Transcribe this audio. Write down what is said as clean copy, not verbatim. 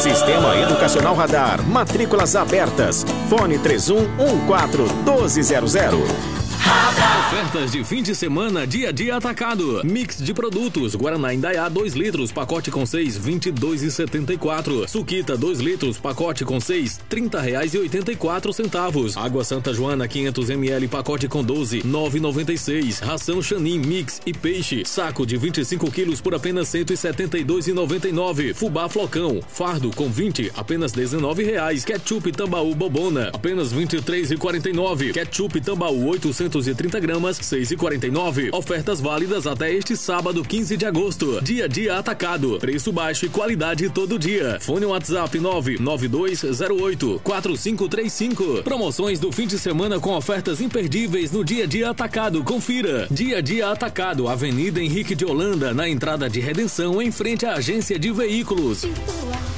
Sistema Educacional Radar, matrículas abertas. Fone 3114-1200. Ofertas de fim de semana, dia atacado. Mix de produtos, Guaraná Indaiá 2 litros, pacote com 6, R$22,74. Suquita 2 litros, pacote com 6, R$30,84. Água Santa Joana 500 ml, pacote com 12, R$9,96. Ração Xanin Mix e peixe, saco de 25 quilos por apenas R$172,99. Fubá Flocão, fardo com 20, apenas R$19. Ketchup Tambaú Bobona, apenas R$23,49. Ketchup Tambaú 830 gramas, R$6,49. Ofertas válidas até este sábado, 15 de agosto. Dia atacado. Preço baixo e qualidade todo dia. Fone WhatsApp 99208-4535. Promoções do fim de semana com ofertas imperdíveis no Dia Atacado. Confira. Dia Atacado, Avenida Henrique de Holanda, na entrada de Redenção, em frente à agência de veículos.